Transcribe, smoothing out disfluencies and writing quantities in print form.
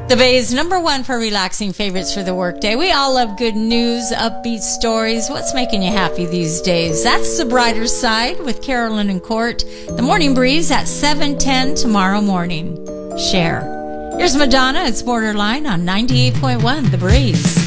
The Bay's #1 for relaxing favorites for the workday. We all love good news, upbeat stories. What's making you happy these days? That's The Brighter Side with Carolyn and Court. The Morning Breeze at 7:10 tomorrow morning. Share. Here's Madonna. It's Borderline on 98.1 The Breeze.